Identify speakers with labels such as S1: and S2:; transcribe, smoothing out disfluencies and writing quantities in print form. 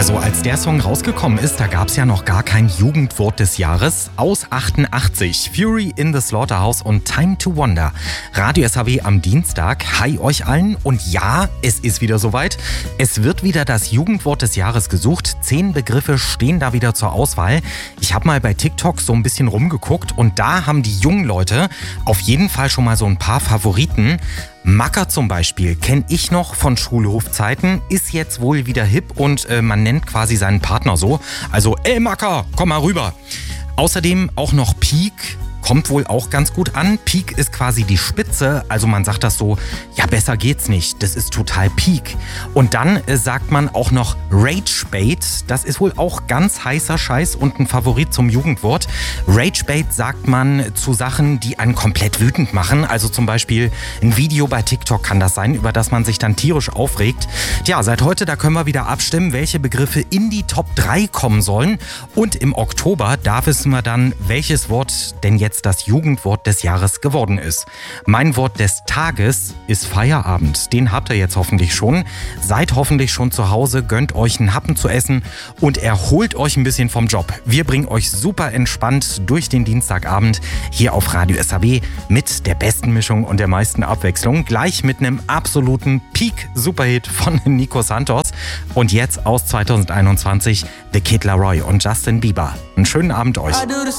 S1: Also als der Song rausgekommen ist, da gab es ja noch gar kein Jugendwort des Jahres. Aus 88, Fury in the Slaughterhouse und Time to Wonder. Radio SAW am Dienstag. Hi euch allen. Und ja, es ist wieder soweit. Es wird wieder das Jugendwort des Jahres gesucht. 10 Begriffe stehen da wieder zur Auswahl. Ich habe mal bei TikTok so ein bisschen rumgeguckt und da haben die jungen Leute auf jeden Fall schon mal so ein paar Favoriten. Macker zum Beispiel kenne ich noch von Schulhofzeiten, ist jetzt wohl wieder hip und man nennt quasi seinen Partner so. Also, ey Macker, komm mal rüber. Außerdem auch noch Peak. Kommt wohl auch ganz gut an. Peak ist quasi die Spitze, also man sagt das so, ja besser geht's nicht, das ist total Peak. Und dann sagt man auch noch Ragebait, das ist wohl auch ganz heißer Scheiß und ein Favorit zum Jugendwort. Ragebait sagt man zu Sachen, die einen komplett wütend machen, also zum Beispiel ein Video bei TikTok kann das sein, über das man sich dann tierisch aufregt. Tja, seit heute, da können wir wieder abstimmen, welche Begriffe in die Top 3 kommen sollen und im Oktober, da wissen wir dann, welches Wort denn jetzt das Jugendwort des Jahres geworden ist. Mein Wort des Tages ist Feierabend. Den habt ihr jetzt hoffentlich schon. Seid hoffentlich schon zu Hause, gönnt euch einen Happen zu essen und erholt euch ein bisschen vom Job. Wir bringen euch super entspannt durch den Dienstagabend hier auf Radio SAW mit der besten Mischung und der meisten Abwechslung. Gleich mit einem absoluten Peak-Superhit von Nico Santos. Und jetzt aus 2021 The Kid Laroi und Justin Bieber. Einen schönen Abend euch.